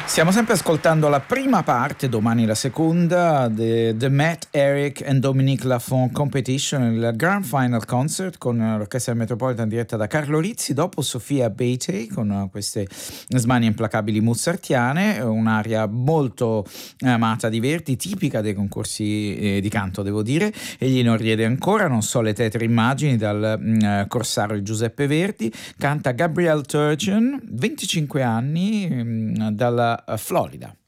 Stiamo sempre ascoltando la prima parte, domani la seconda, The Matt, Eric and Dominique Lafont Competition, il Grand Final Concert con l'Orchestra del Metropolitan diretta da Carlo Rizzi, dopo Sofia Beatty con queste smanie implacabili mozartiane, un'aria molto amata di Verdi, tipica dei concorsi di canto, devo dire. Egli non riede ancora, non so le tetre immagini, dal corsario Giuseppe Verdi. Canta Gabrielle Turgeon, 25 anni, dalla Florida.